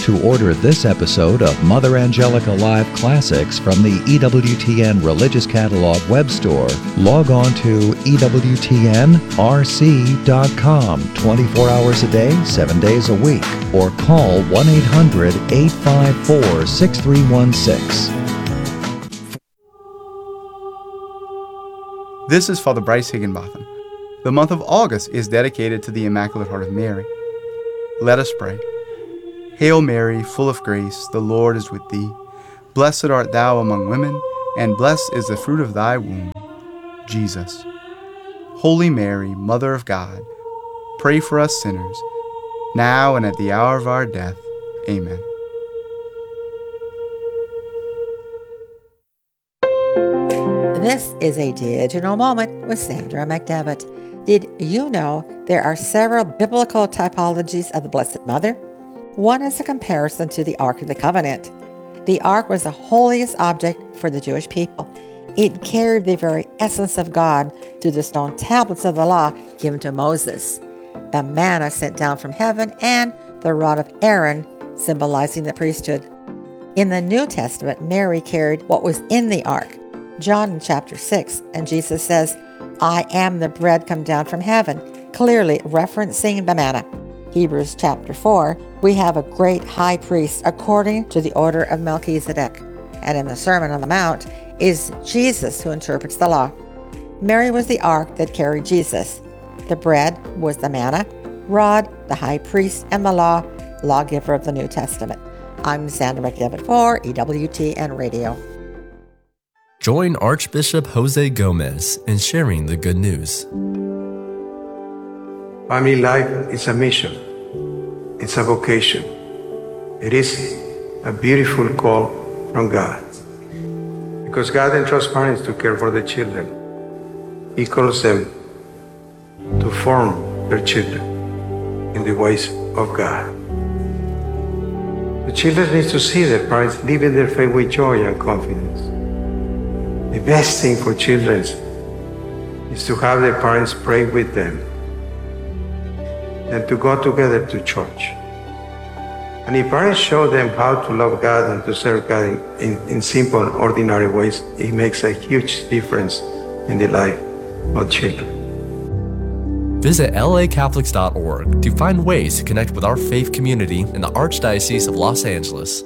To order this episode of Mother Angelica Live Classics from the EWTN Religious Catalog web store, log on to EWTNRC.com 24 hours a day, 7 days a week, or call 1-800-854-6316. This is Father Bryce Higginbotham. The month of August is dedicated to the Immaculate Heart of Mary. Let us pray. Hail Mary, full of grace, the Lord is with thee. Blessed art thou among women, and blessed is the fruit of thy womb, Jesus. Holy Mary, Mother of God, pray for us sinners, now and at the hour of our death. Amen. This is a digital moment with Sandra McDevitt. Did you know there are several biblical typologies of the Blessed Mother? One is a comparison to the Ark of the Covenant. The Ark was the holiest object for the Jewish people. It carried the very essence of God through the stone tablets of the law given to Moses, the manna sent down from heaven, and the rod of Aaron, symbolizing the priesthood. In the New Testament, Mary carried what was in the Ark. John chapter 6, and Jesus says, "I am the bread come down from heaven," clearly referencing the manna. Hebrews chapter 4, we have a great high priest according to the order of Melchizedek. And in the Sermon on the Mount is Jesus who interprets the law. Mary was the ark that carried Jesus. The bread was the manna, rod, the high priest, and the law, lawgiver of the New Testament. I'm Sandra McDevitt for EWTN Radio. Join Archbishop Jose Gomez in sharing the good news. Family life is a mission. It's a vocation. It is a beautiful call from God. Because God entrusts parents to care for their children. He calls them to form their children in the ways of God. The children need to see their parents living their faith with joy and confidence. The best thing for children is to have their parents pray with them and to go together to church. And if parents show them how to love God and to serve God in simple and ordinary ways, it makes a huge difference in the life of children. Visit lacatholics.org to find ways to connect with our faith community in the Archdiocese of Los Angeles.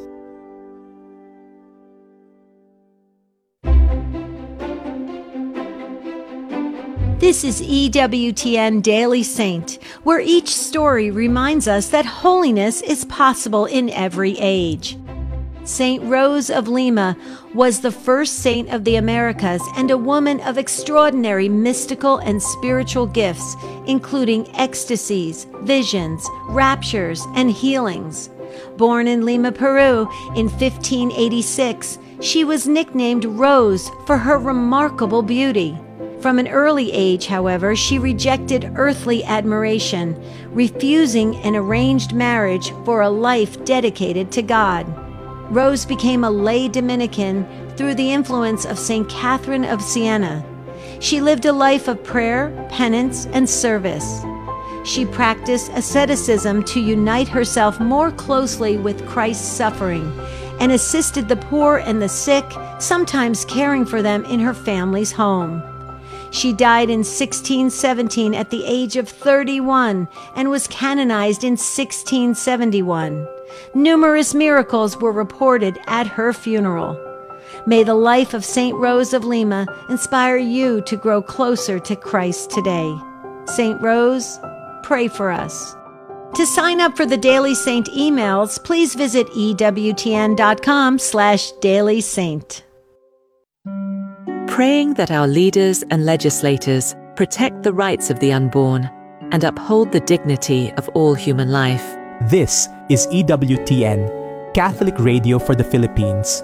This is EWTN Daily Saint, where each story reminds us that holiness is possible in every age. Saint Rose of Lima was the first saint of the Americas and a woman of extraordinary mystical and spiritual gifts, including ecstasies, visions, raptures, and healings. Born in Lima, Peru in 1586, she was nicknamed Rose for her remarkable beauty. From an early age, however, she rejected earthly admiration, refusing an arranged marriage for a life dedicated to God. Rose became a lay Dominican through the influence of St. Catherine of Siena. She lived a life of prayer, penance, and service. She practiced asceticism to unite herself more closely with Christ's suffering, and assisted the poor and the sick, sometimes caring for them in her family's home. She died in 1617 at the age of 31 and was canonized in 1671. Numerous miracles were reported at her funeral. May the life of Saint Rose of Lima inspire you to grow closer to Christ today. Saint Rose, pray for us. To sign up for the Daily Saint emails, please visit ewtn.com/dailysaint. Praying that our leaders and legislators protect the rights of the unborn and uphold the dignity of all human life. This is EWTN, Catholic Radio for the Philippines.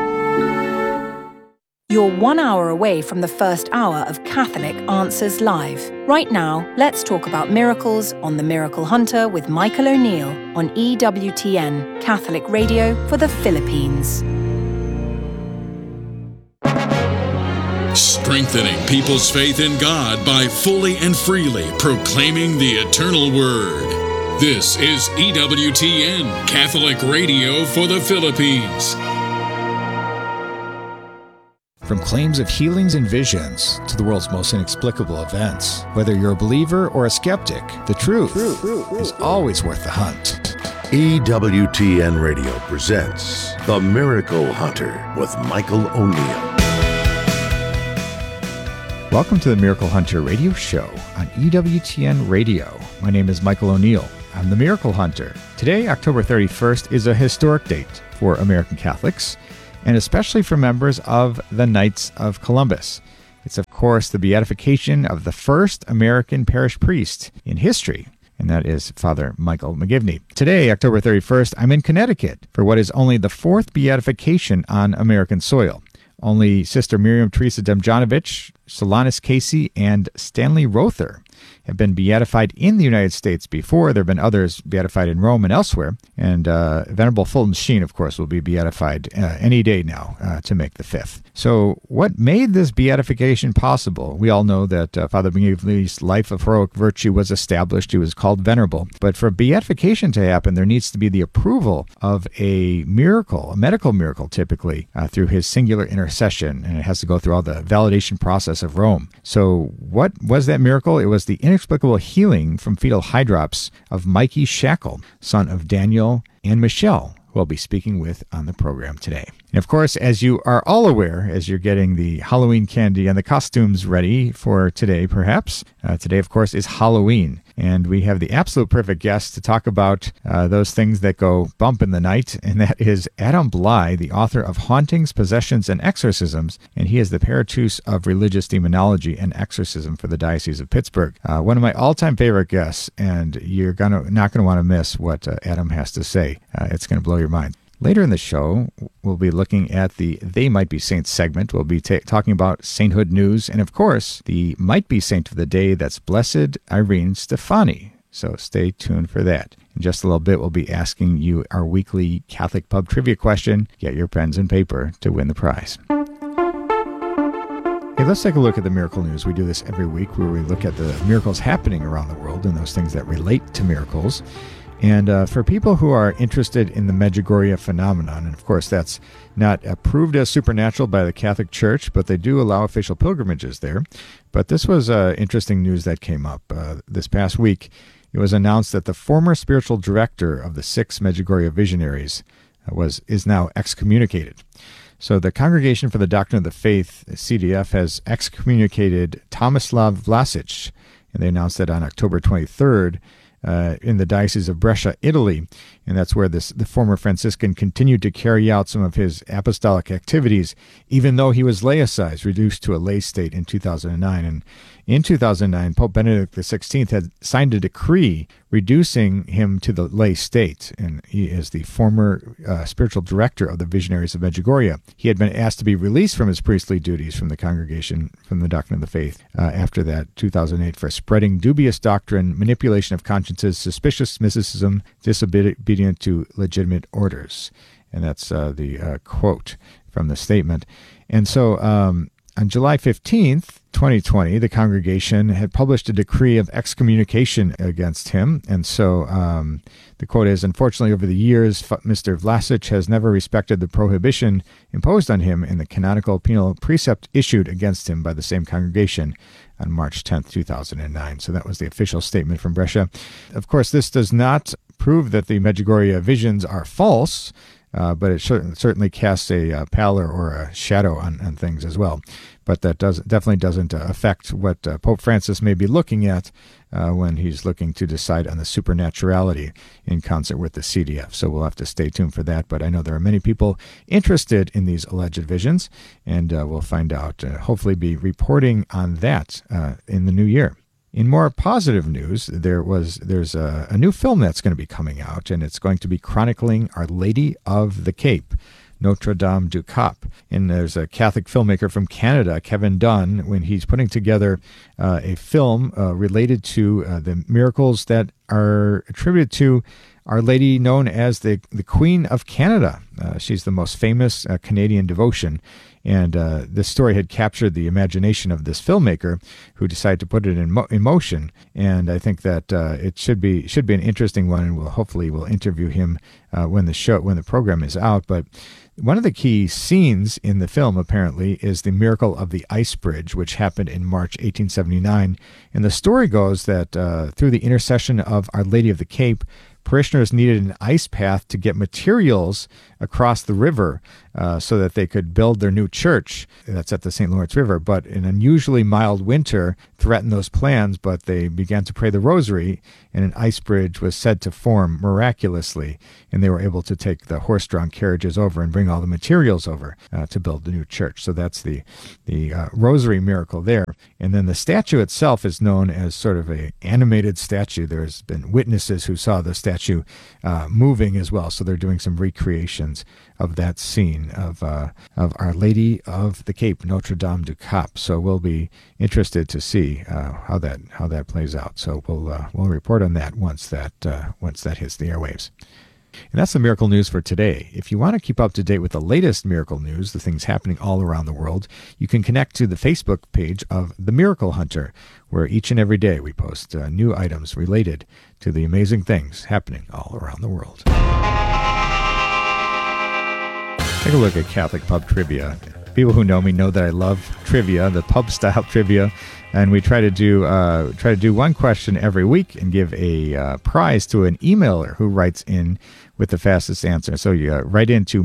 You're 1 hour away from the first hour of Catholic Answers Live. Right now, let's talk about miracles on The Miracle Hunter with Michael O'Neill on EWTN, Catholic Radio for the Philippines. Strengthening people's faith in God by fully and freely proclaiming the eternal Word. This is EWTN, Catholic Radio for the Philippines. From claims of healings and visions to the world's most inexplicable events, whether you're a believer or a skeptic, the truth is always worth the hunt. EWTN Radio presents The Miracle Hunter with Michael O'Neill. Welcome to the Miracle Hunter radio show on EWTN Radio. My name is Michael O'Neill. I'm the Miracle Hunter. Today, October 31st, is a historic date for American Catholics, and especially for members of the Knights of Columbus. It's, of course, the beatification of the first American parish priest in history, and that is Father Michael McGivney. Today, October 31st, I'm in Connecticut for what is only the fourth beatification on American soil. Only Sister Miriam Teresa Demjanovich, Solanus Casey, and Stanley Rother have been beatified in the United States before. There have been others beatified in Rome and elsewhere. And Venerable Fulton Sheen, of course, will be beatified any day now to make the fifth. So what made this beatification possible? We all know that Father McGivney's life of heroic virtue was established. He was called venerable. But for beatification to happen, there needs to be the approval of a miracle, a medical miracle typically, through his singular intercession. And it has to go through all the validation process of Rome. So what was that miracle? It was the inexplicable healing from fetal hydrops of Mikey Shackle, son of Daniel and Michelle, who I'll be speaking with on the program today. And of course, as you are all aware, as you're getting the Halloween candy and the costumes ready for today, perhaps, today, of course, is Halloween. And we have the absolute perfect guest to talk about those things that go bump in the night, and that is Adam Blai, the author of Hauntings, Possessions, and Exorcisms, and he is the Paratus of Religious Demonology and Exorcism for the Diocese of Pittsburgh. One of my all-time favorite guests, and you're not going to want to miss what Adam has to say. It's going to blow your mind. Later in the show, we'll be looking at the They Might Be Saints segment. We'll be talking about sainthood news, and of course, the Might Be Saint of the Day, that's Blessed Irene Stefani. So stay tuned for that. In just a little bit, we'll be asking you our weekly Catholic Pub Trivia question. Get your pens and paper to win the prize. Hey, let's take a look at the miracle news. We do this every week where we look at the miracles happening around the world and those things that relate to miracles. And for people who are interested in the Medjugorje phenomenon, and of course that's not approved as supernatural by the Catholic Church, but they do allow official pilgrimages there. But this was interesting news that came up this past week. It was announced that the former spiritual director of the 6 Medjugorje visionaries is now excommunicated. So the Congregation for the Doctrine of the Faith, CDF, has excommunicated Tomislav Vlasic, and they announced that on October 23rd, in the Diocese of Brescia, Italy, and that's where the former Franciscan continued to carry out some of his apostolic activities, even though he was laicized, reduced to a lay state in 2009. And in 2009, Pope Benedict XVI had signed a decree reducing him to the lay state, and he is the former spiritual director of the Visionaries of Medjugorje. He had been asked to be released from his priestly duties from the Congregation from the Doctrine of the Faith after that 2008 for spreading dubious doctrine, manipulation of consciences, suspicious mysticism, disobedient to legitimate orders. And that's the quote from the statement. And so on July 15th, 2020, the congregation had published a decree of excommunication against him. And so the quote is, "Unfortunately, over the years, Mr. Vlasic has never respected the prohibition imposed on him in the canonical penal precept issued against him by the same congregation on March 10th, 2009. So that was the official statement from Brescia. Of course, this does not prove that the Medjugorje visions are false, but it certainly casts a pallor or a shadow on things as well. But that definitely doesn't affect what Pope Francis may be looking at when he's looking to decide on the supernaturality in concert with the CDF. So we'll have to stay tuned for that. But I know there are many people interested in these alleged visions, and we'll find out, hopefully be reporting on that in the new year. In more positive news, there's a new film that's going to be coming out, and it's going to be chronicling Our Lady of the Cape, Notre Dame du Cap. And there's a Catholic filmmaker from Canada, Kevin Dunn, when he's putting together a film related to the miracles that are attributed to Our Lady, known as the Queen of Canada. She's the most famous Canadian devotion. And this story had captured the imagination of this filmmaker who decided to put it in motion. And I think that it should be an interesting one, and we'll interview him when the program is out. But one of the key scenes in the film, apparently, is the miracle of the ice bridge, which happened in March 1879. And the story goes that through the intercession of Our Lady of the Cape, parishioners needed an ice path to get materials across the river so that they could build their new church that's at the St. Lawrence River. But an unusually mild winter threatened those plans, but they began to pray the rosary, and an ice bridge was said to form miraculously, and they were able to take the horse-drawn carriages over and bring all the materials over to build the new church. So that's the rosary miracle there. And then the statue itself is known as sort of an animated statue. There's been witnesses who saw the statue moving as well, so they're doing some recreations of that scene of Our Lady of the Cape, Notre Dame du Cap. So we'll be interested to see how that plays out. So we'll report on that once that hits the airwaves. And that's the miracle news for today. If you want to keep up to date with the latest miracle news, the things happening all around the world, you can connect to the Facebook page of The Miracle Hunter, where each and every day we post new items related to the amazing things happening all around the world. Take a look at Catholic pub trivia. People who know me know that I love trivia, the pub-style trivia, and we try to do one question every week and give a prize to an emailer who writes in with the fastest answer. So you write into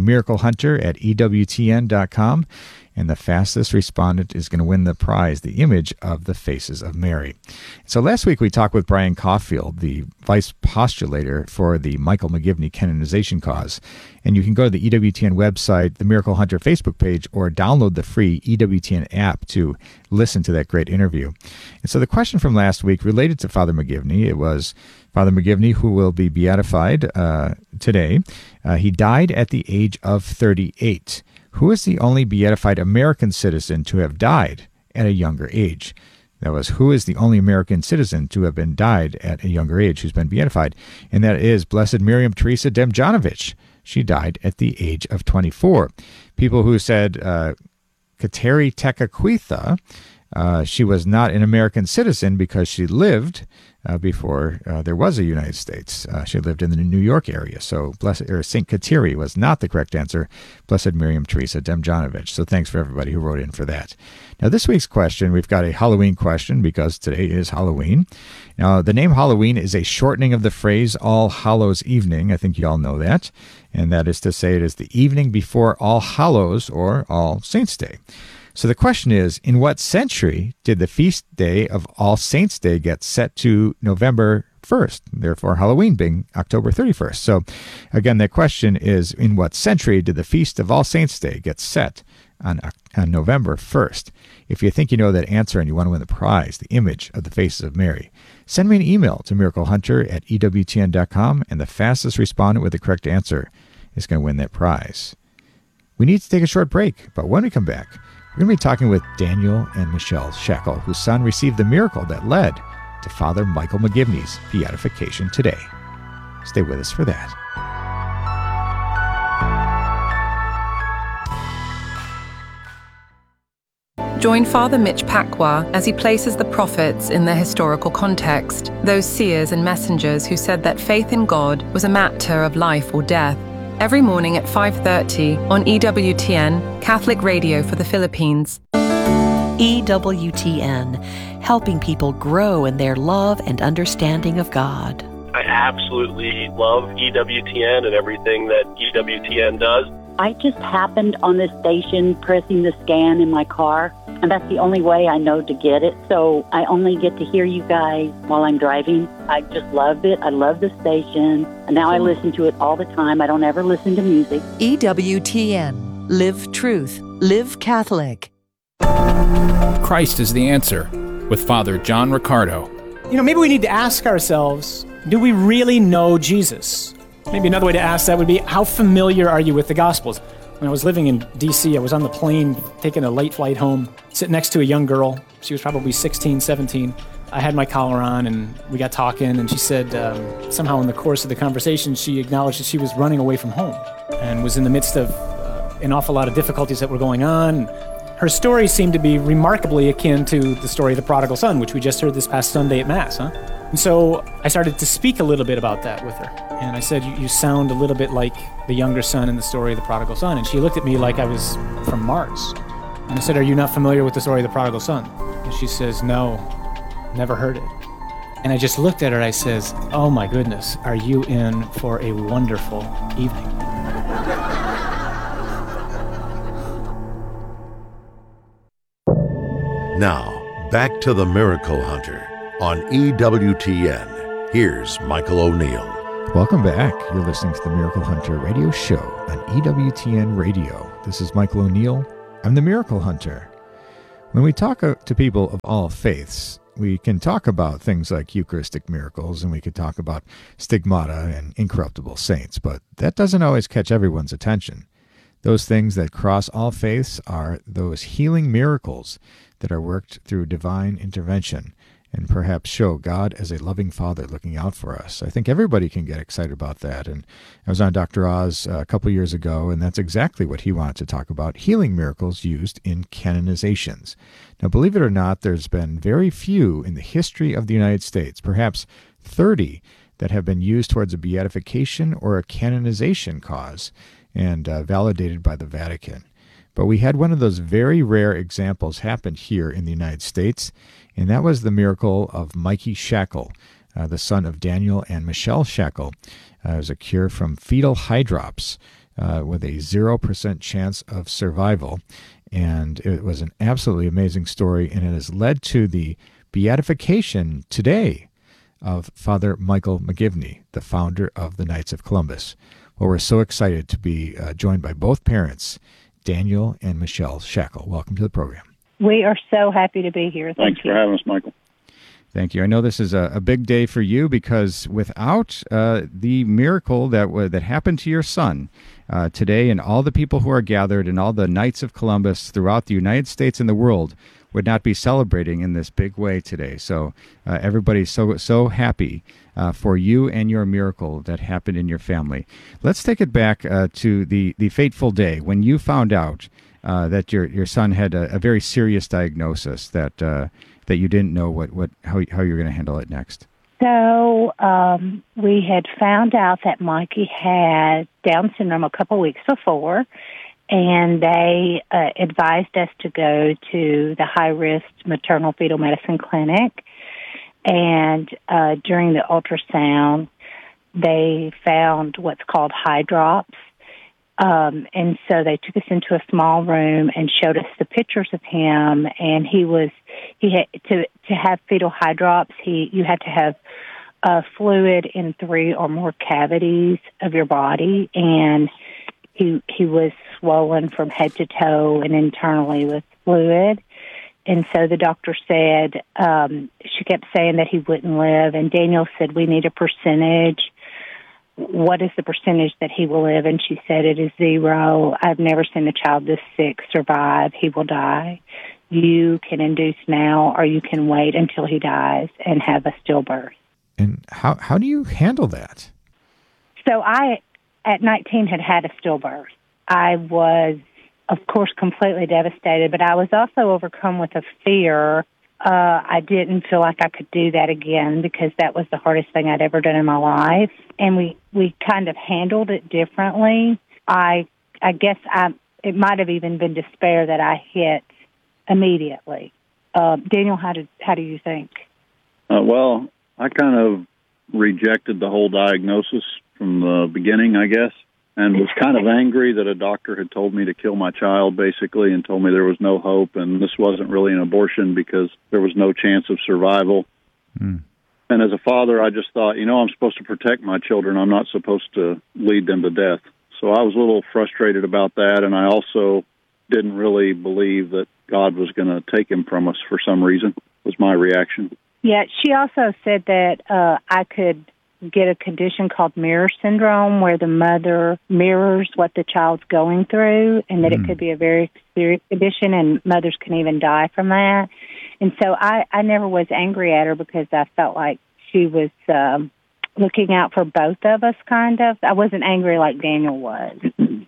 miraclehunter@ewtn.com, and the fastest respondent is going to win the prize, the image of the Faces of Mary. So last week we talked with Brian Caulfield, the vice postulator for the Michael McGivney canonization cause. And you can go to the EWTN website, the Miracle Hunter Facebook page, or download the free EWTN app to listen to that great interview. And so the question from last week related to Father McGivney. It was Father McGivney, who will be beatified today. He died at the age of 38. Who is the only beatified American citizen to have died at a younger age? That was, who is the only American citizen to have died at a younger age who's been beatified? And that is Blessed Miriam Teresa Demjanovic. She died at the age of 24. People who said Kateri Tekakwitha, she was not an American citizen because she lived before there was a United States. She lived in the New York area. So St. Kateri was not the correct answer. Blessed Miriam Teresa Demjanovic. So thanks for everybody who wrote in for that. Now this week's question, we've got a Halloween question because today is Halloween. Now the name Halloween is a shortening of the phrase All Hallows Evening. I think you all know that. And that is to say it is the evening before All Hallows or All Saints' Day. So the question is, in what century did the feast day of All Saints' Day get set to November 1st, therefore Halloween being October 31st? So again, the question is, in what century did the feast of All Saints' Day get set on November 1st? If you think you know that answer and you want to win the prize, the image of the Faces of Mary, send me an email to miraclehunter@ewtn.com, and the fastest respondent with the correct answer is going to win that prize. We need to take a short break, but when we come back, we're going to be talking with Daniel and Michelle Shackle, whose son received the miracle that led to Father Michael McGivney's beatification today. Stay with us for that. Join Father Mitch Pacwa as he places the prophets in their historical context, those seers and messengers who said that faith in God was a matter of life or death. Every morning at 5:30 on EWTN, Catholic Radio for the Philippines. EWTN, helping people grow in their love and understanding of God. I absolutely love EWTN and everything that EWTN does. I just happened on this station pressing the scan in my car, and that's the only way I know to get it. So I only get to hear you guys while I'm driving. I just love it. I love the station. And now I listen to it all the time. I don't ever listen to music. EWTN. Live truth. Live Catholic. Christ is the answer with Father John Riccardo. Maybe we need to ask ourselves, do we really know Jesus? Maybe another way to ask that would be, how familiar are you with the Gospels? When I was living in D.C., I was on the plane taking a late flight home, sitting next to a young girl. She was probably 16, 17. I had my collar on, and we got talking, and she said somehow in the course of the conversation, she acknowledged that she was running away from home and was in the midst of an awful lot of difficulties that were going on. Her story seemed to be remarkably akin to the story of the prodigal son, which we just heard this past Sunday at Mass, huh? And so I started to speak a little bit about that with her. And I said, you sound a little bit like the younger son in the story of the prodigal son. And she looked at me like I was from Mars. And I said, are you not familiar with the story of the prodigal son? And she says, no, never heard it. And I just looked at her, I says, oh my goodness, are you in for a wonderful evening? Now, back to the Miracle Hunter on EWTN. Here's Michael O'Neill. Welcome back. You're listening to the Miracle Hunter radio show on EWTN Radio. This is Michael O'Neill. I'm the Miracle Hunter. When we talk to people of all faiths, we can talk about things like Eucharistic miracles, and we could talk about stigmata and incorruptible saints, but that doesn't always catch everyone's attention. Those things that cross all faiths are those healing miracles that are worked through divine intervention and perhaps show God as a loving Father looking out for us. I think everybody can get excited about that. And I was on Dr. Oz a couple years ago, and that's exactly what he wanted to talk about, healing miracles used in canonizations. Now, believe it or not, there's been very few in the history of the United States, perhaps 30, that have been used towards a beatification or a canonization cause and validated by the Vatican. But we had one of those very rare examples happen here in the United States, and that was the miracle of Mikey Shackle, the son of Daniel and Michelle Shackle. It was a cure from fetal hydrops with a 0% chance of survival. And it was an absolutely amazing story, and it has led to the beatification today of Father Michael McGivney, the founder of the Knights of Columbus. Well, we're so excited to be joined by both parents, Daniel and Michelle Shackle. Welcome to the program. We are so happy to be here. Thanks for having us, Michael. Thank you. I know this is a big day for you because without the miracle that happened to your son today, and all the people who are gathered and all the Knights of Columbus throughout the United States and the world would not be celebrating in this big way today. So everybody's so happy for you and your miracle that happened in your family. Let's take it back to the fateful day when you found out that your son had a very serious diagnosis that you didn't know how you were going to handle it next. So we had found out that Mikey had Down syndrome a couple weeks before, and they advised us to go to the high-risk maternal fetal medicine clinic. And during the ultrasound, they found what's called hydrops. And so they took us into a small room and showed us the pictures of him. And he had to have fetal hydrops. You had to have fluid in 3 or more cavities of your body, and he was swollen from head to toe and internally with fluid. And so the doctor said, she kept saying that he wouldn't live. And Daniel said, we need a percentage. What is the percentage that he will live? And she said, it is 0. I've never seen a child this sick survive. He will die. You can induce now, or you can wait until he dies and have a stillbirth. And how do you handle that? So I, at 19, had a stillbirth. I was, of course, completely devastated, but I was also overcome with a fear. I didn't feel like I could do that again because that was the hardest thing I'd ever done in my life. And we kind of handled it differently. I guess it might have even been despair that I hit immediately. Daniel, how do you think? Well, I kind of rejected the whole diagnosis from the beginning, I guess, and was kind of angry that a doctor had told me to kill my child, basically, and told me there was no hope, and this wasn't really an abortion because there was no chance of survival. And as a father, I just thought, I'm supposed to protect my children. I'm not supposed to lead them to death. So I was a little frustrated about that, and I also didn't really believe that God was going to take him from us for some reason, was my reaction. Yeah, she also said that I could get a condition called mirror syndrome, where the mother mirrors what the child's going through, and that it could be a very serious condition, and mothers can even die from that. And so I never was angry at her because I felt like she was looking out for both of us, kind of. I wasn't angry like Daniel was.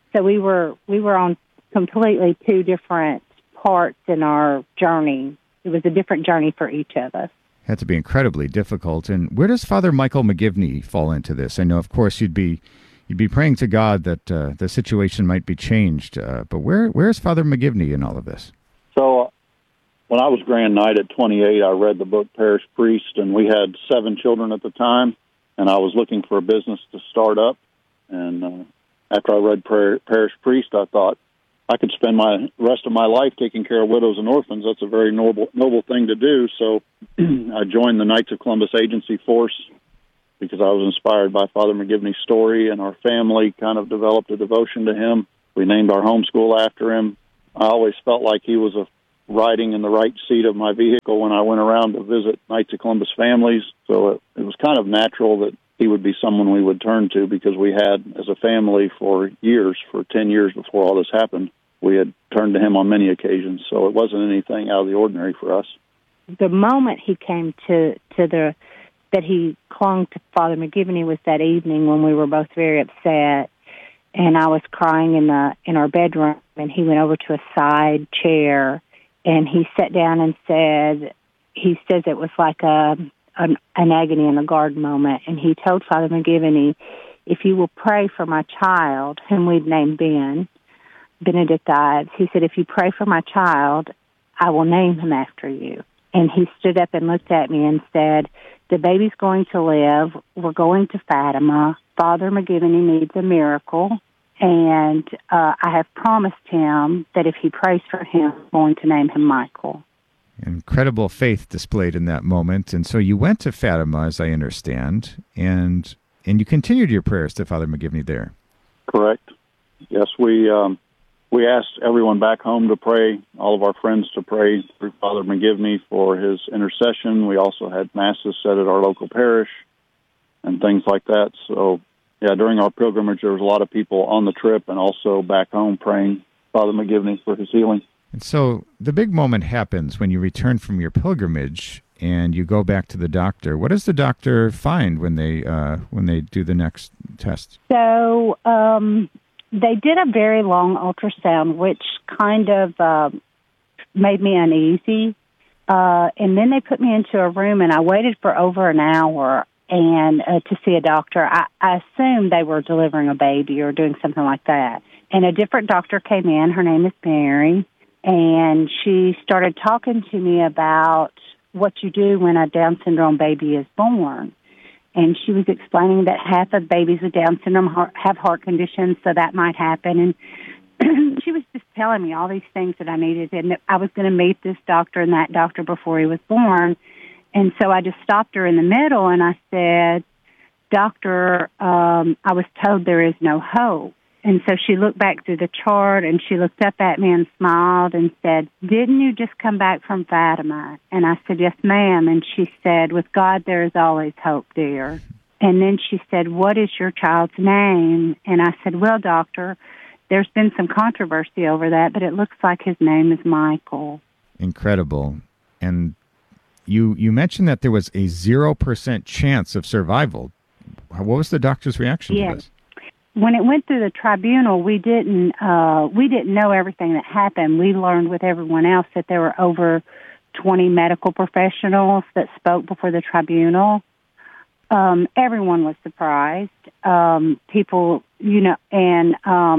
So we were on completely two different parts in our journey. It was a different journey for each of us. Had to be incredibly difficult. And where does Father Michael McGivney fall into this? I know, of course, you'd be praying to God that the situation might be changed. But where's Father McGivney in all of this? So when I was Grand Knight at 28, I read the book Parish Priest, and we had 7 children at the time, and I was looking for a business to start up. And after I read Parish Priest, I thought, I could spend my rest of my life taking care of widows and orphans. That's a very noble thing to do. So I joined the Knights of Columbus Agency Force because I was inspired by Father McGivney's story, and our family kind of developed a devotion to him. We named our homeschool after him. I always felt like he was riding in the right seat of my vehicle when I went around to visit Knights of Columbus families. So it was kind of natural that he would be someone we would turn to, because we had, as a family, for 10 years before all this happened, we had turned to him on many occasions. So it wasn't anything out of the ordinary for us. The moment he came that he clung to Father McGivney was that evening when we were both very upset, and I was crying in our bedroom, and he went over to a side chair, and he sat down and he says it was like an agony in the garden moment, and he told Father McGivney, if you will pray for my child, whom we'd named Benedict Ives, he said, if you pray for my child, I will name him after you. And he stood up and looked at me and said, the baby's going to live. We're going to Fatima. Father McGivney needs a miracle. And I have promised him that if he prays for him, I'm going to name him Michael. Incredible faith displayed in that moment. And so you went to Fatima, as I understand, and you continued your prayers to Father McGivney there. Correct. Yes, we asked everyone back home to pray, all of our friends to pray through Father McGivney for his intercession. We also had masses said at our local parish and things like that. So, yeah, during our pilgrimage, there was a lot of people on the trip and also back home praying Father McGivney for his healing. And so the big moment happens when you return from your pilgrimage and you go back to the doctor. What does the doctor find when they do the next test? So they did a very long ultrasound, which kind of made me uneasy. And then they put me into a room, and I waited for over an hour and to see a doctor. I assumed they were delivering a baby or doing something like that. And a different doctor came in. Her name is Mary. And she started talking to me about what you do when a Down syndrome baby is born. And she was explaining that half of babies with Down syndrome have heart conditions, so that might happen. And she was just telling me all these things that I needed. And I was going to meet this doctor and that doctor before he was born. And so I just stopped her in the middle, and I said, Doctor, I was told there is no hope. And so she looked back through the chart, and she looked up at me and smiled and said, didn't you just come back from Fatima? And I said, yes, ma'am. And she said, with God, there is always hope, dear. And then she said, what is your child's name? And I said, well, doctor, there's been some controversy over that, but it looks like his name is Michael. Incredible. And you mentioned that there was a 0% chance of survival. What was the doctor's reaction to this? When it went through the tribunal, we didn't know everything that happened. We learned with everyone else that there were over 20 medical professionals that spoke before the tribunal. Everyone was surprised. People, and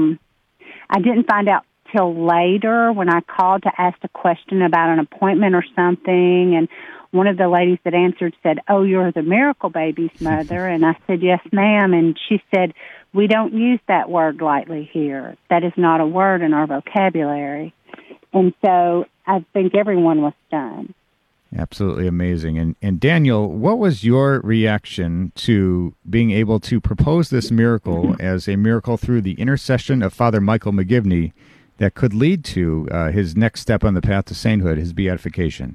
I didn't find out till later when I called to ask a question about an appointment or something, and one of the ladies that answered said, oh, you're the miracle baby's mother. And I said, yes, ma'am. And she said, we don't use that word lightly here. That is not a word in our vocabulary. And so I think everyone was stunned. Absolutely amazing. And Daniel, what was your reaction to being able to propose this miracle as a miracle through the intercession of Father Michael McGivney that could lead to his next step on the path to sainthood, his beatification?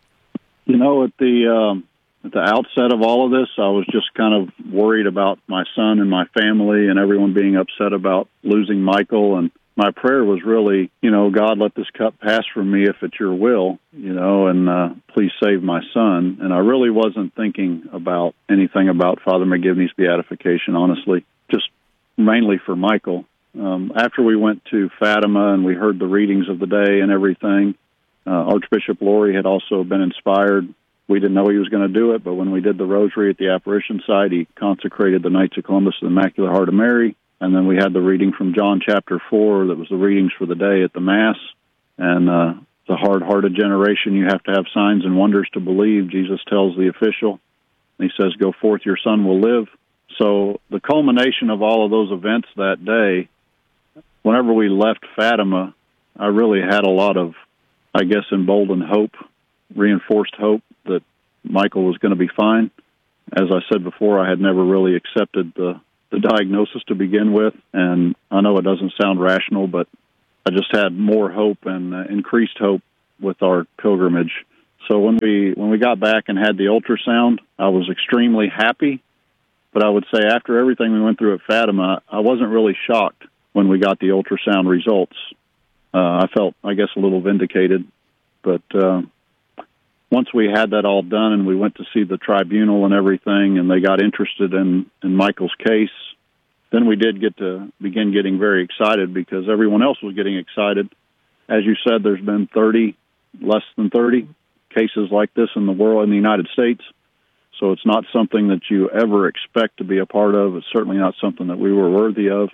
At the outset of all of this, I was just kind of worried about my son and my family and everyone being upset about losing Michael. And my prayer was really, God, let this cup pass from me if it's your will, and please save my son. And I really wasn't thinking about anything about Father McGivney's beatification, honestly, just mainly for Michael. After we went to Fatima and we heard the readings of the day and everything, Archbishop Laurie had also been inspired. We didn't know he was going to do it, but when we did the rosary at the apparition site, he consecrated the Knights of Columbus to the Immaculate Heart of Mary, and then we had the reading from John chapter 4 that was the readings for the day at the Mass. And the hard-hearted generation, you have to have signs and wonders to believe, Jesus tells the official. And he says, go forth, your son will live. So the culmination of all of those events that day, whenever we left Fatima, I really had a lot of, I guess, emboldened hope, reinforced hope that Michael was going to be fine. As I said before, I had never really accepted the diagnosis to begin with, and I know it doesn't sound rational, but I just had more hope and increased hope with our pilgrimage. So when we got back and had the ultrasound, I was extremely happy, but I would say after everything we went through at Fatima, I wasn't really shocked when we got the ultrasound results. I felt, I guess, a little vindicated, but once we had that all done and we went to see the tribunal and everything, and they got interested in Michael's case, then we did get to begin getting very excited because everyone else was getting excited. As you said, there's been less than 30 cases like this in the world, in the United States. So it's not something that you ever expect to be a part of. It's certainly not something that we were worthy of.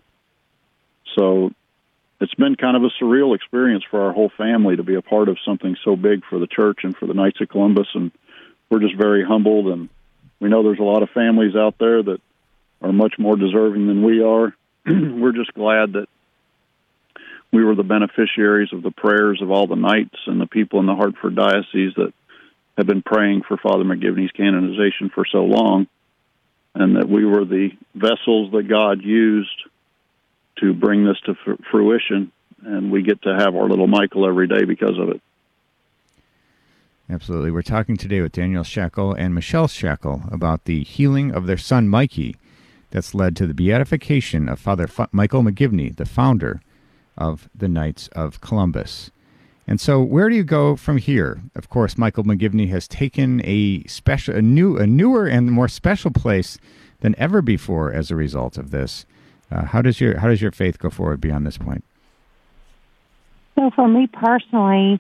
So it's been kind of a surreal experience for our whole family to be a part of something so big for the church and for the Knights of Columbus. And we're just very humbled. And we know there's a lot of families out there that are much more deserving than we are. We're just glad that we were the beneficiaries of the prayers of all the Knights and the people in the Hartford Diocese that have been praying for Father McGivney's canonization for so long, and that we were the vessels that God used to bring this to fruition, and we get to have our little Michael every day because of it. Absolutely. We're talking today with Daniel Scheckel and Michelle Scheckel about the healing of their son Mikey that's led to the beatification of Father Michael McGivney, the founder of the Knights of Columbus. And so where do you go from here? Of course, Michael McGivney has taken a newer and more special place than ever before as a result of this. How does your faith go forward beyond this point? So for me personally,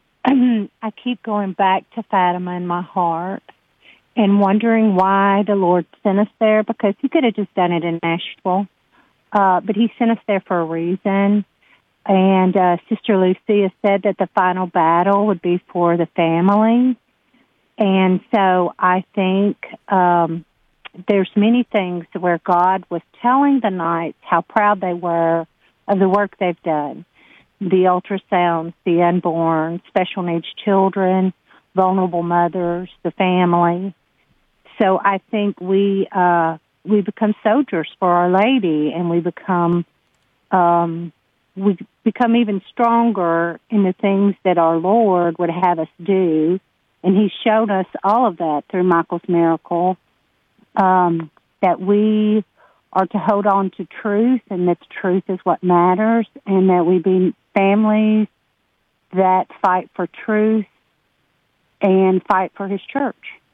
I keep going back to Fatima in my heart and wondering why the Lord sent us there, because he could have just done it in Nashville. But he sent us there for a reason. And Sister Lucia said that the final battle would be for the family. And so I think there's many things where God was telling the Knights how proud they were of the work they've done. The ultrasounds, the unborn, special needs children, vulnerable mothers, the family. So I think we become soldiers for Our Lady, and we become even stronger in the things that our Lord would have us do. And He showed us all of that through Michael's miracle, that we are to hold on to truth, and that truth is what matters, and that we be families that fight for truth and fight for His church.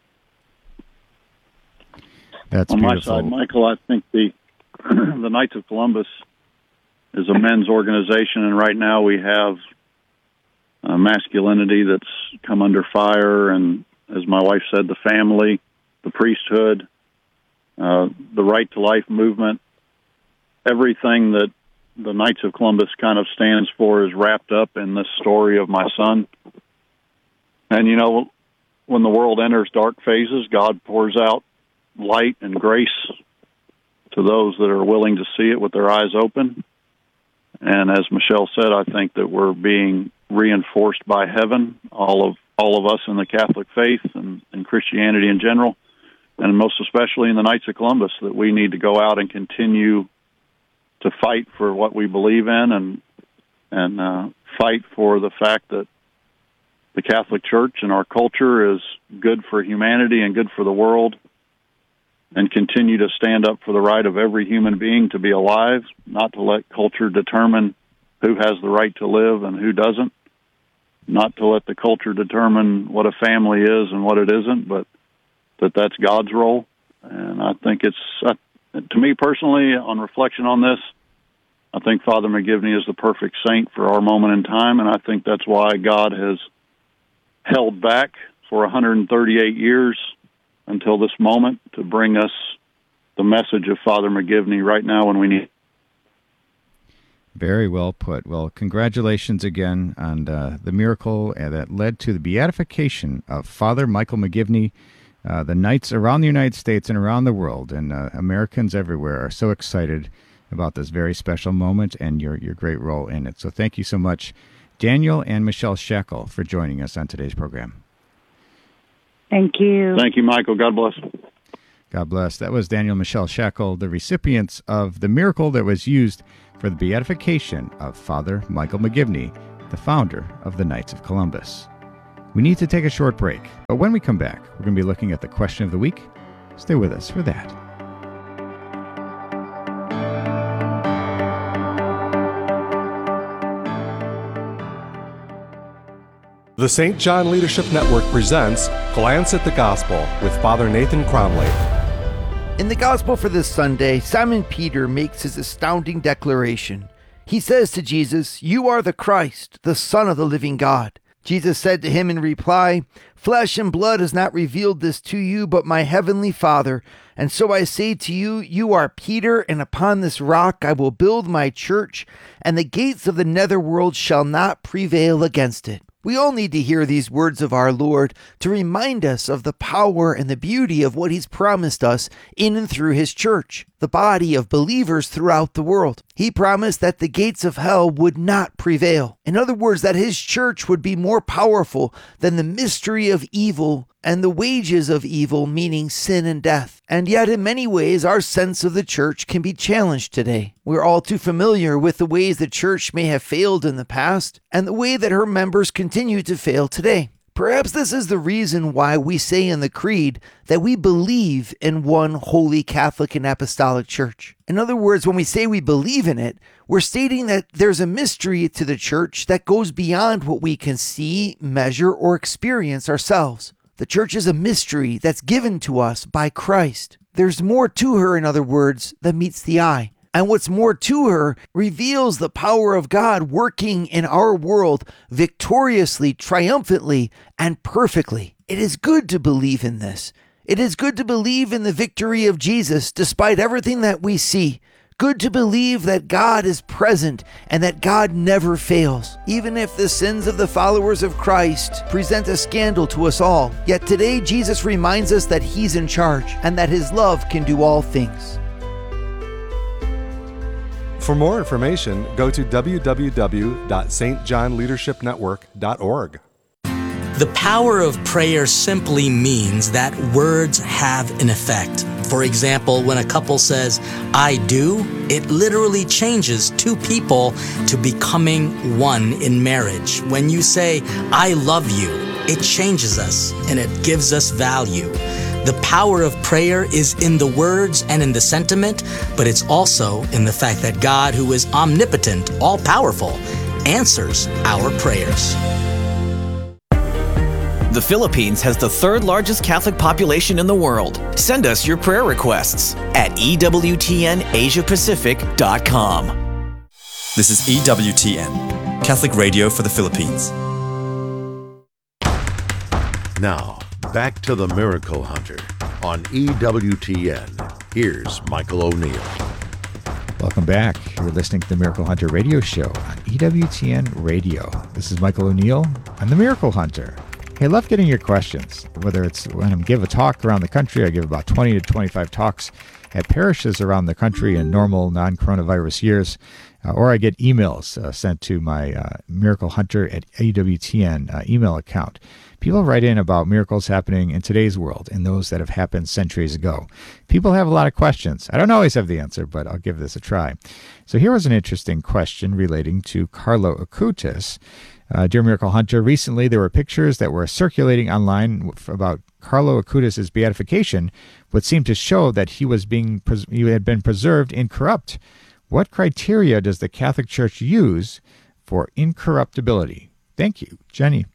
That's on beautiful. My side, Michael, I think the Knights of Columbus is a men's organization, and right now we have masculinity that's come under fire, and as my wife said, the family, the priesthood, the Right to Life movement, everything that the Knights of Columbus kind of stands for is wrapped up in this story of my son. And, you know, when the world enters dark phases, God pours out light and grace to those that are willing to see it with their eyes open. And as Michelle said, I think that we're being reinforced by heaven, all of us in the Catholic faith and Christianity in general, and most especially in the Knights of Columbus, that we need to go out and continue to fight for what we believe in, and fight for the fact that the Catholic Church and our culture is good for humanity and good for the world, and continue to stand up for the right of every human being to be alive, not to let culture determine who has the right to live and who doesn't, not to let the culture determine what a family is and what it isn't, but that's God's role. And I think it's, to me personally, on reflection on this, I think Father McGivney is the perfect saint for our moment in time, and I think that's why God has held back for 138 years until this moment to bring us the message of Father McGivney right now when we need it. Very well put. Well, congratulations again on the miracle that led to the beatification of Father Michael McGivney. The Knights around the United States and around the world, and Americans everywhere are so excited about this very special moment and your great role in it. So thank you so much, Daniel and Michelle Shackle, for joining us on today's program. Thank you. Thank you, Michael. God bless. God bless. That was Daniel and Michelle Shackle, the recipients of the miracle that was used for the beatification of Father Michael McGivney, the founder of the Knights of Columbus. We need to take a short break, but when we come back, we're going to be looking at the question of the week. Stay with us for that. The St. John Leadership Network presents Glance at the Gospel with Father Nathan Cromley. In the Gospel for this Sunday, Simon Peter makes his astounding declaration. He says to Jesus, "You are the Christ, the Son of the living God." Jesus said to him in reply, "Flesh and blood has not revealed this to you, but my heavenly Father. And so I say to you, you are Peter, and upon this rock I will build my church, and the gates of the netherworld shall not prevail against it." We all need to hear these words of our Lord to remind us of the power and the beauty of what He's promised us in and through His church, the body of believers throughout the world. He promised that the gates of hell would not prevail. In other words, that His church would be more powerful than the mystery of evil and the wages of evil, meaning sin and death. And yet, in many ways, our sense of the church can be challenged today. We're all too familiar with the ways the church may have failed in the past and the way that her members continue to fail today. Perhaps this is the reason why we say in the Creed that we believe in one holy Catholic and Apostolic Church. In other words, when we say we believe in it, we're stating that there's a mystery to the church that goes beyond what we can see, measure, or experience ourselves. The church is a mystery that's given to us by Christ. There's more to her, in other words, than meets the eye. And what's more to her reveals the power of God working in our world victoriously, triumphantly, and perfectly. It is good to believe in this. It is good to believe in the victory of Jesus despite everything that we see. Good to believe that God is present and that God never fails. Even if the sins of the followers of Christ present a scandal to us all, yet today Jesus reminds us that He's in charge and that His love can do all things. For more information, go to www.stjohnleadershipnetwork.org. The power of prayer simply means that words have an effect. For example, when a couple says, "I do," it literally changes two people to becoming one in marriage. When you say, "I love you," it changes us and it gives us value. The power of prayer is in the words and in the sentiment, but it's also in the fact that God, who is omnipotent, all-powerful, answers our prayers. The Philippines has the third largest Catholic population in the world. Send us your prayer requests at EWTNAsiaPacific.com. This is EWTN, Catholic Radio for the Philippines. Now, back to the Miracle Hunter on EWTN. Here's Michael O'Neill. Welcome back. You're listening to the Miracle Hunter radio show on EWTN Radio. This is Michael O'Neill. I'm the Miracle Hunter. Hey, I love getting your questions, whether it's when I give a talk around the country. I give about 20 to 25 talks at parishes around the country in normal non-coronavirus years, or I get emails sent to my Miracle Hunter at EWTN email account. People write in about miracles happening in today's world and those that have happened centuries ago. People have a lot of questions. I don't always have the answer, but I'll give this a try. So here was an interesting question relating to Carlo Acutis. Dear Miracle Hunter, recently there were pictures that were circulating online about Carlo Acutis' beatification, which seemed to show that he had been preserved incorrupt. What criteria does the Catholic Church use for incorruptibility? Thank you, Jenny.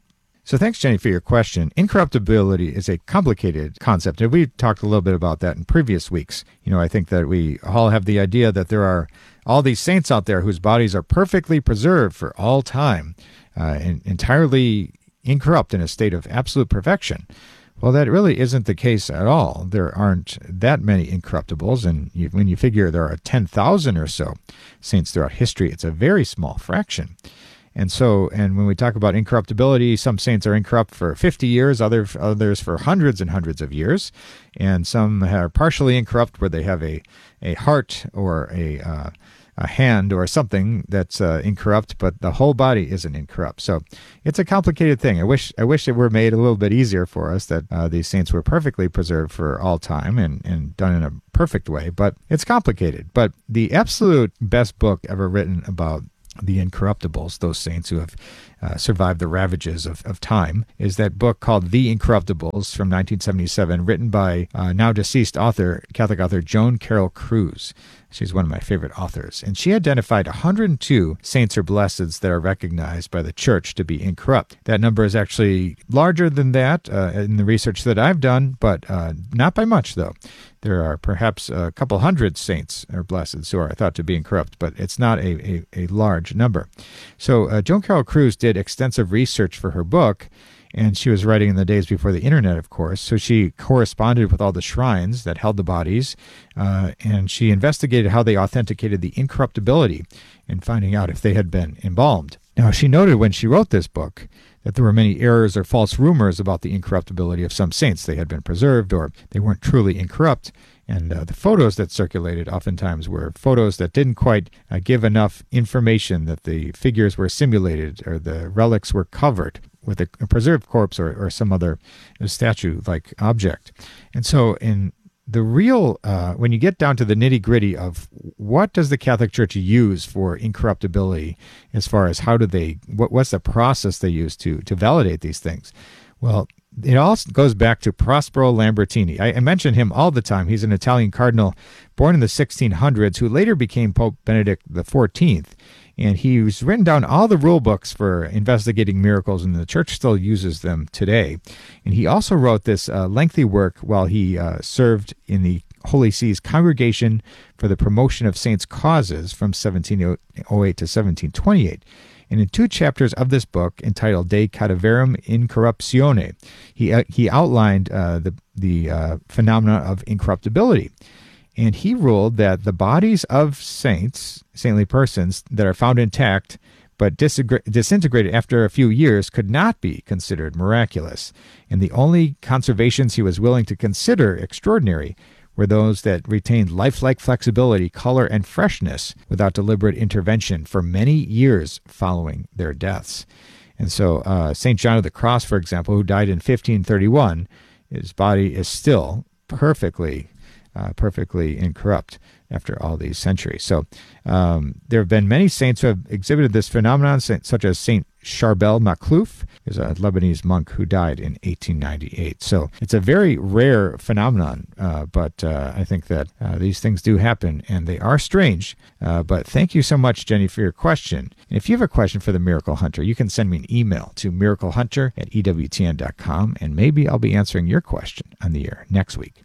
So thanks, Jenny, for your question. Incorruptibility is a complicated concept, and we talked a little bit about that in previous weeks. I think that we all have the idea that there are all these saints out there whose bodies are perfectly preserved for all time, and entirely incorrupt in a state of absolute perfection. Well, that really isn't the case at all. There aren't that many incorruptibles, and when you figure there are 10,000 or so saints throughout history, it's a very small fraction. And when we talk about incorruptibility, some saints are incorrupt for 50 years, others for hundreds and hundreds of years, and some are partially incorrupt where they have a heart or a hand or something that's incorrupt, but the whole body isn't incorrupt. So it's a complicated thing. I wish it were made a little bit easier for us, that these saints were perfectly preserved for all time and done in a perfect way, but it's complicated. But the absolute best book ever written about the incorruptibles, those saints who have survived the ravages of time, is that book called The Incorruptibles from 1977, written by now deceased Catholic author Joan Carroll Cruz. She's one of my favorite authors. And she identified 102 saints or blesseds that are recognized by the Church to be incorrupt. That number is actually larger than that in the research that I've done, but not by much, though. There are perhaps a couple hundred saints or blesseds who are thought to be incorrupt, but it's not a large number. So Joan Carroll Cruz did extensive research for her book, and she was writing in the days before the internet, of course, so she corresponded with all the shrines that held the bodies, and she investigated how they authenticated the incorruptibility and finding out if they had been embalmed. Now, she noted when she wrote this book that there were many errors or false rumors about the incorruptibility of some saints. They had been preserved, or they weren't truly incorrupt, and the photos that circulated oftentimes were photos that didn't quite give enough information that the figures were simulated or the relics were covered with a preserved corpse or some other statue-like object. And so in the real, when you get down to the nitty-gritty of what does the Catholic Church use for incorruptibility, as far as how do they, what's the process they use to validate these things? Well, it all goes back to Prospero Lambertini. I mention him all the time. He's an Italian cardinal born in the 1600s who later became Pope Benedict XIV. And he's written down all the rule books for investigating miracles, and the Church still uses them today. And he also wrote this lengthy work while he served in the Holy See's Congregation for the Promotion of Saints' Causes from 1708 to 1728. And in 2 chapters of this book, entitled De Cadaverum Incorruptione, he outlined the phenomena of incorruptibility. And he ruled that the bodies of saints, saintly persons, that are found intact but disintegrated after a few years could not be considered miraculous. And the only conservations he was willing to consider extraordinary were those that retained lifelike flexibility, color, and freshness without deliberate intervention for many years following their deaths. And so St. John of the Cross, for example, who died in 1531, his body is still perfectly incorrupt after all these centuries. So there have been many saints who have exhibited this phenomenon, such as St. Charbel Makhlouf, is a Lebanese monk who died in 1898. So it's a very rare phenomenon, but I think that these things do happen, and they are strange. But thank you so much, Jenny, for your question. And if you have a question for the Miracle Hunter, you can send me an email to miraclehunter@ewtn.com, and maybe I'll be answering your question on the air next week.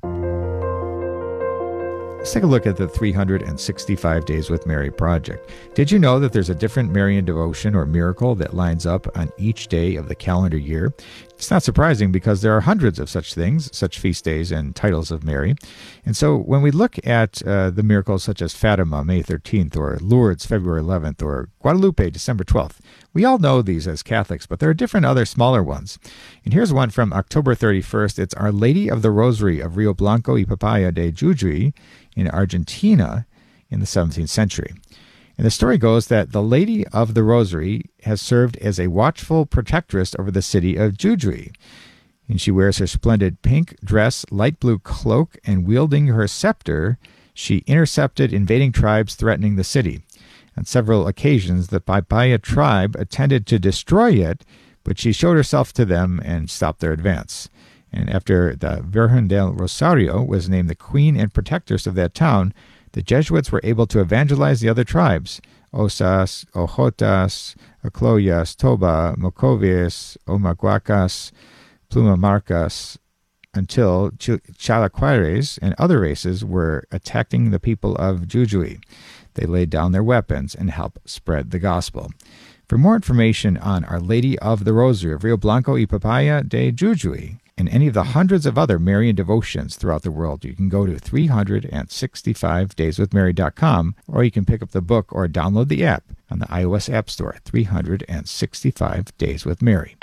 Let's take a look at the 365 Days with Mary project. Did you know that there's a different Marian devotion or miracle that lines up on each day of the calendar year? It's not surprising because there are hundreds of such things, such feast days and titles of Mary. And so when we look at the miracles such as Fatima, May 13th, or Lourdes, February 11th, or Guadalupe, December 12th, we all know these as Catholics, but there are different other smaller ones. And here's one from October 31st. It's Our Lady of the Rosary of Rio Blanco y Papaya de Jujuy in Argentina in the 17th century. And the story goes that the Lady of the Rosary has served as a watchful protectress over the city of Jujuy. And she wears her splendid pink dress, light blue cloak, and wielding her scepter, she intercepted invading tribes threatening the city. On several occasions, the Papaya tribe attempted to destroy it, but she showed herself to them and stopped their advance. And after the Virgen del Rosario was named the queen and protectress of that town, the Jesuits were able to evangelize the other tribes, Osas, Ojotas, Ocloyas, Toba, Mocovias, Omaguacas, Plumamarcas, until Chalaquares and other races were attacking the people of Jujuy. They laid down their weapons and helped spread the gospel. For more information on Our Lady of the Rosary of Rio Blanco y Papaya de Jujuy and any of the hundreds of other Marian devotions throughout the world, you can go to 365dayswithmary.com, or you can pick up the book or download the app on the iOS App Store, 365 Days with Mary.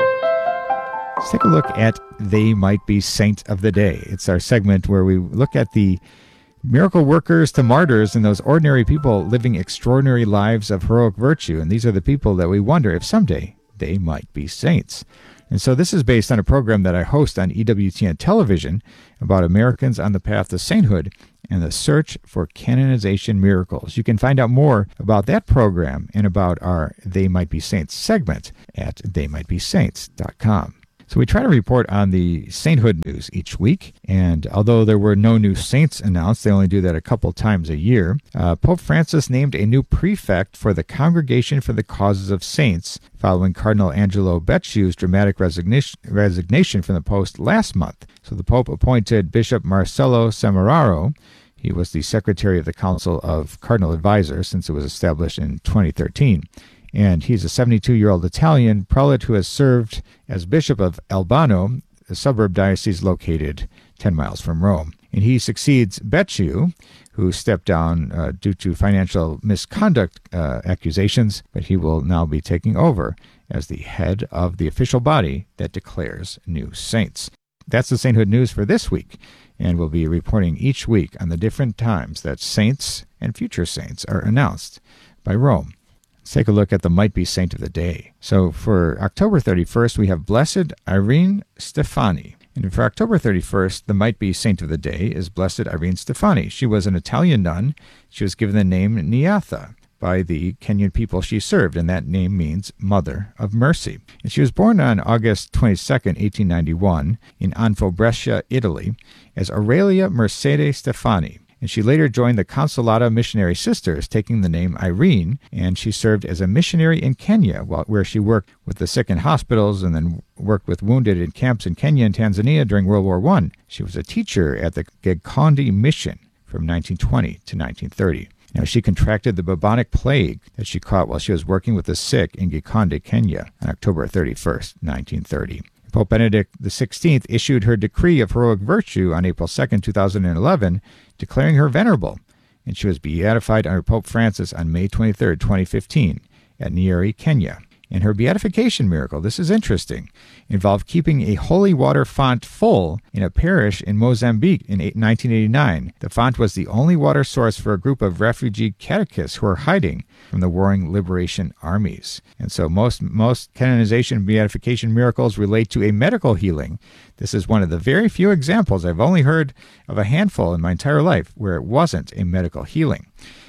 Let's take a look at They Might Be Saint of the Day. It's our segment where we look at the miracle workers to martyrs and those ordinary people living extraordinary lives of heroic virtue. And these are the people that we wonder if someday they might be saints. And so this is based on a program that I host on EWTN television about Americans on the path to sainthood and the search for canonization miracles. You can find out more about that program and about our They Might Be Saints segment at theymightbesaints.com. So we try to report on the sainthood news each week, and although there were no new saints announced, they only do that a couple times a year, Pope Francis named a new prefect for the Congregation for the Causes of Saints, following Cardinal Angelo Becciu's dramatic resignation from the post last month. So the Pope appointed Bishop Marcello Semeraro. He was the secretary of the Council of Cardinal Advisors since it was established in 2013. And he's a 72-year-old Italian prelate who has served as Bishop of Albano, a suburb diocese located 10 miles from Rome. And he succeeds Becciu, who stepped down due to financial misconduct accusations, but he will now be taking over as the head of the official body that declares new saints. That's the sainthood news for this week, and we'll be reporting each week on the different times that saints and future saints are announced by Rome. Let's take a look at the Might Be Saint of the Day. So for October 31st, we have Blessed Irene Stefani. And for October 31st, the Might Be Saint of the Day is Blessed Irene Stefani. She was an Italian nun. She was given the name Niatha by the Kenyan people she served, and that name means Mother of Mercy. And she was born on August 22nd, 1891, in Anfo, Brescia, Italy, as Aurelia Mercedes Stefani. And she later joined the Consolata Missionary Sisters, taking the name Irene, and she served as a missionary in Kenya, where she worked with the sick in hospitals and then worked with wounded in camps in Kenya and Tanzania during World War I. She was a teacher at the Gikondi Mission from 1920 to 1930. Now, she contracted the bubonic plague that she caught while she was working with the sick in Gikondi, Kenya, on October 31st, 1930. Pope Benedict XVI issued her decree of heroic virtue on April 2, 2011, declaring her venerable, and she was beatified under Pope Francis on May 23, 2015, at Nyeri, Kenya. And her beatification miracle, this is interesting, involved keeping a holy water font full in a parish in Mozambique in 1989. The font was the only water source for a group of refugee catechists who were hiding from the warring liberation armies. And so most canonization and beatification miracles relate to a medical healing. This is one of the very few examples, I've only heard of a handful in my entire life, where it wasn't a medical healing.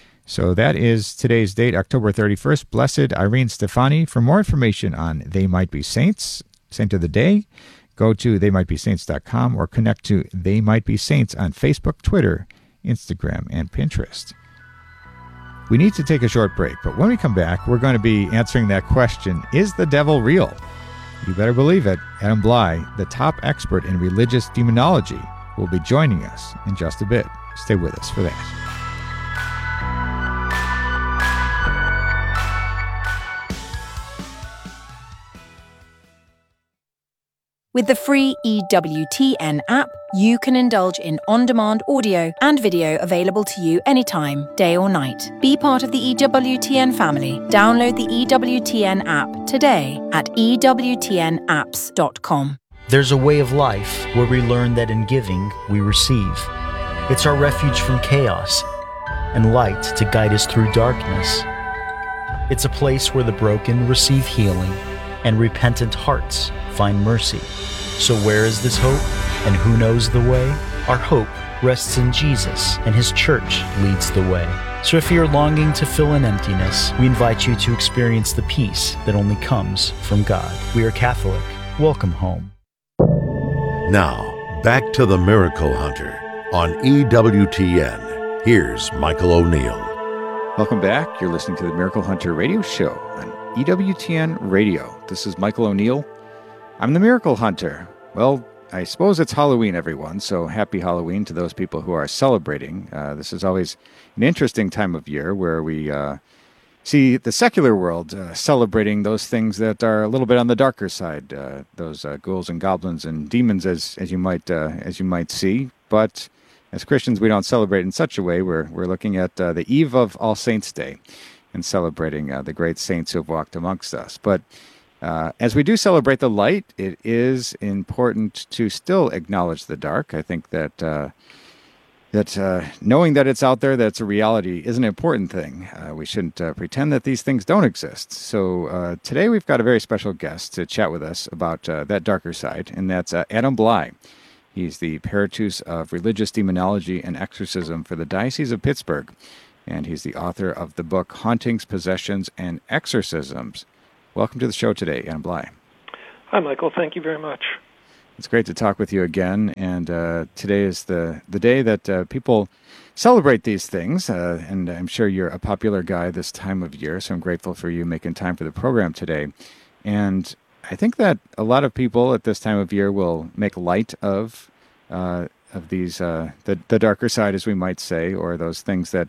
So that is today's date, October 31st, Blessed Irene Stefani. For more information on They Might Be Saints, Saint of the Day, go to theymightbesaints.com or connect to They Might Be Saints on Facebook, Twitter, Instagram, and Pinterest. We need to take a short break, but when we come back, we're going to be answering that question, is the devil real? You better believe it. Adam Bly, the top expert in religious demonology, will be joining us in just a bit. Stay with us for that. With the free EWTN app, you can indulge in on-demand audio and video available to you anytime, day or night. Be part of the EWTN family. Download the EWTN app today at ewtnapps.com. There's a way of life where we learn that in giving, we receive. It's our refuge from chaos and light to guide us through darkness. It's a place where the broken receive healing and repentant hearts find mercy. So where is this hope, and who knows the way? Our hope rests in Jesus, and His church leads the way. So if you're longing to fill an emptiness, we invite you to experience the peace that only comes from God. We are Catholic. Welcome home. Now, back to the Miracle Hunter on EWTN. here's Michael O'Neill. Welcome back. You're listening to the Miracle Hunter Radio Show on EWTN Radio. This is Michael O'Neill. I'm the Miracle Hunter. Well, I suppose it's Halloween, everyone, so happy Halloween to those people who are celebrating. This is always an interesting time of year where we see the secular world celebrating those things that are a little bit on the darker side, those ghouls and goblins and demons, as you might see. But as Christians, we don't celebrate in such a way. We're looking at the eve of All Saints' Day and celebrating the great saints who have walked amongst us. But as we do celebrate the light, it is important to still acknowledge the dark. I think that knowing that it's out there, that's a reality, is an important thing. We shouldn't pretend that these things don't exist. So today we've got a very special guest to chat with us about that darker side, and that's Adam Blai. He's the Paratus of Religious Demonology and Exorcism for the Diocese of Pittsburgh, and he's the author of the book Hauntings, Possessions, and Exorcisms. Welcome to the show today, Adam Blai. Hi, Michael. Thank you very much. It's great to talk with you again, and today is the day that people celebrate these things, and I'm sure you're a popular guy this time of year, so I'm grateful for you making time for the program today. And I think that a lot of people at this time of year will make light of these the darker side, as we might say, or those things that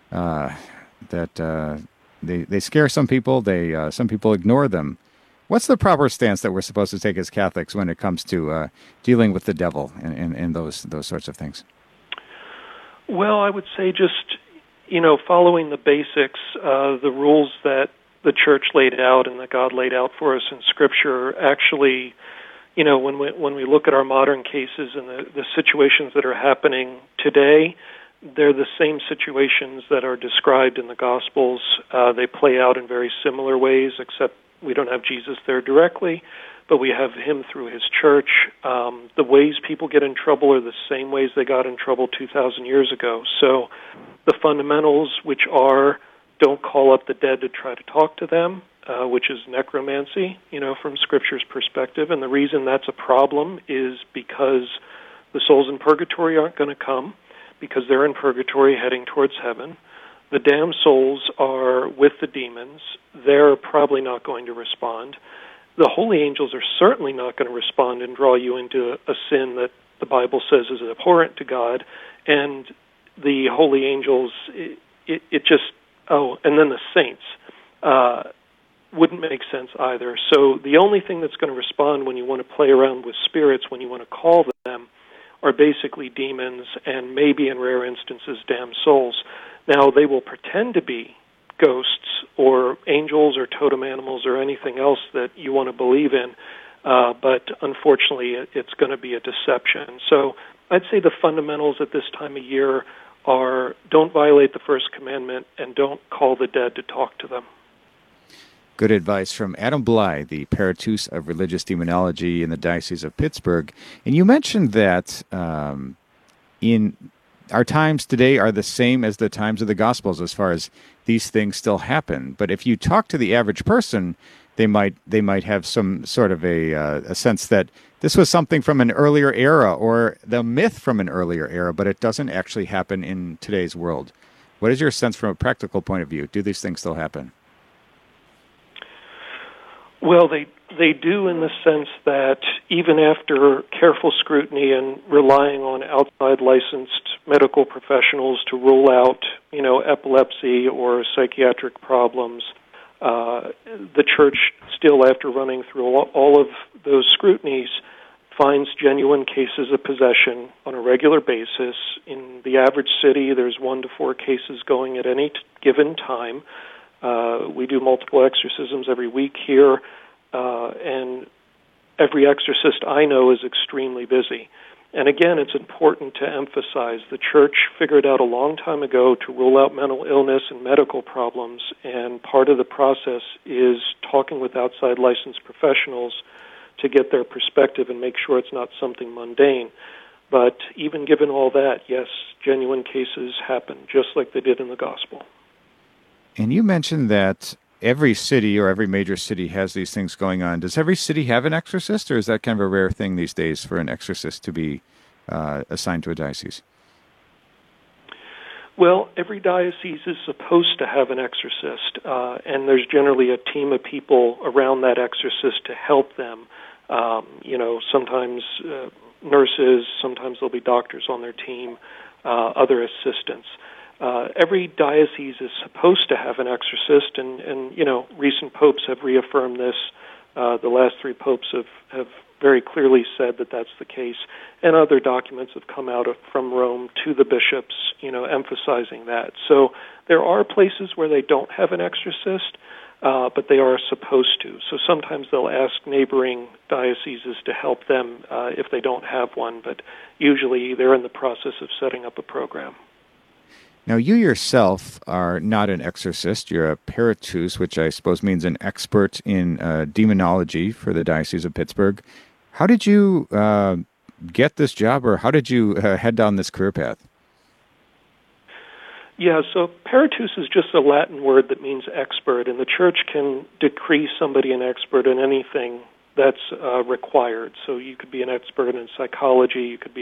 they scare some people. Some people ignore them. What's the proper stance that we're supposed to take as Catholics when it comes to dealing with the devil and those sorts of things? Well, I would say just, following the basics, the rules that the Church laid out and that God laid out for us in Scripture actually, when we look at our modern cases and the situations that are happening today, they're the same situations that are described in the Gospels. They play out in very similar ways, except we don't have Jesus there directly, but we have him through his church. The ways people get in trouble are the same ways they got in trouble 2,000 years ago. So the fundamentals, which are don't call up the dead to try to talk to them, which is necromancy, from Scripture's perspective. And the reason that's a problem is because the souls in purgatory aren't going to come, because they're in purgatory heading towards heaven. The damned souls are with the demons. They're probably not going to respond. The holy angels are certainly not going to respond and draw you into a sin that the Bible says is abhorrent to God. And the holy angels, and then the saints wouldn't make sense either. So the only thing that's going to respond when you want to play around with spirits, when you want to call them, are basically demons and maybe in rare instances damned souls. Now, they will pretend to be ghosts or angels or totem animals or anything else that you want to believe in, but unfortunately it's going to be a deception. So I'd say the fundamentals at this time of year are don't violate the first commandment and don't call the dead to talk to them. Good advice from Adam Blai, the Paratus of Religious Demonology in the Diocese of Pittsburgh. And you mentioned that in our times today are the same as the times of the Gospels as far as these things still happen. But if you talk to the average person, they might have some sort of a sense that this was something from an earlier era or the myth from an earlier era, but it doesn't actually happen in today's world. What is your sense from a practical point of view? Do these things still happen? Well, they do in the sense that even after careful scrutiny and relying on outside licensed medical professionals to rule out, epilepsy or psychiatric problems, the Church still, after running through all of those scrutinies, finds genuine cases of possession on a regular basis. In the average city, there's 1 to 4 cases going at any given time. We do multiple exorcisms every week here, and every exorcist I know is extremely busy. And again, it's important to emphasize the Church figured out a long time ago to rule out mental illness and medical problems, and part of the process is talking with outside licensed professionals to get their perspective and make sure it's not something mundane. But even given all that, yes, genuine cases happen, just like they did in the Gospel. And you mentioned that every city or every major city has these things going on. Does every city have an exorcist, or is that kind of a rare thing these days for an exorcist to be assigned to a diocese? Well, every diocese is supposed to have an exorcist, and there's generally a team of people around that exorcist to help them. Sometimes nurses, sometimes there'll be doctors on their team, other assistants. Every diocese is supposed to have an exorcist, and recent popes have reaffirmed this. The last 3 popes have very clearly said that that's the case, and other documents have come out from Rome to the bishops, emphasizing that. So there are places where they don't have an exorcist, but they are supposed to. So sometimes they'll ask neighboring dioceses to help them if they don't have one, but usually they're in the process of setting up a program. Now, you yourself are not an exorcist. You're a peritus, which I suppose means an expert in demonology for the Diocese of Pittsburgh. How did you get this job, or how did you head down this career path? Yeah, so peritus is just a Latin word that means expert, and the Church can decree somebody an expert in anything that's required. So you could be an expert in psychology, you could be